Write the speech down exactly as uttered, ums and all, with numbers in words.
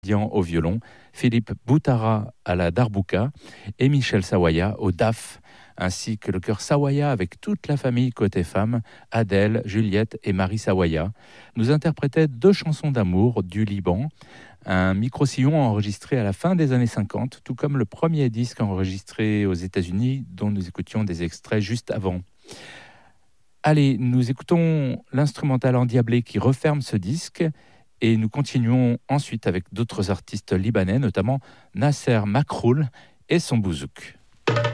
Dian au violon, Philippe Boutara à la darbouka et Michel Sawaya au daf, ainsi que le chœur Sawaya avec toute la famille côté femme, Adèle, Juliette et Marie Sawaya, nous interprétaient deux chansons d'amour du Liban, un micro-sillon enregistré à la fin des années cinquante, tout comme le premier disque enregistré aux États-Unis dont nous écoutions des extraits juste avant. Allez, nous écoutons l'instrumental endiablé qui referme ce disque et nous continuons ensuite avec d'autres artistes libanais, notamment Nasser Makroul et son bouzouk.